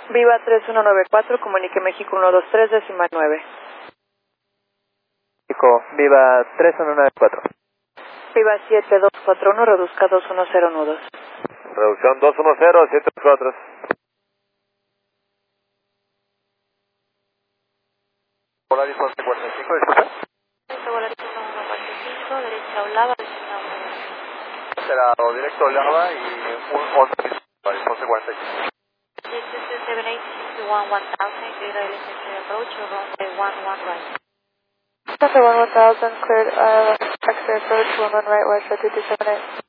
Viva 3194, comunique México 123, décima 9. México, Viva 3194. Viva 7241, reduzca 210 nudos. Reducción 210, 724. Polaris 1145, disculpe. Polaris 1145, derecha Olava, décima 1. Será o directo Lava y un 11, Polaris 1145. 627 1000, data LCC approach, runway 11 right. Runway 1000, cleared, exit approach, 11 right, west, 2278.